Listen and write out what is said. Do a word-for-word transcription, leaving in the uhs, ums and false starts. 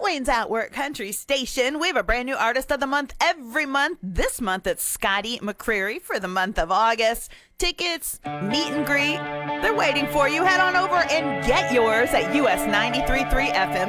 Wayne's At Work Country Station. We have a brand new artist of the month every month. This month it's Scotty McCreery for the month of August. Tickets, meet and greet, they're waiting for you. Head on over and get yours at U S ninety-three point three F M.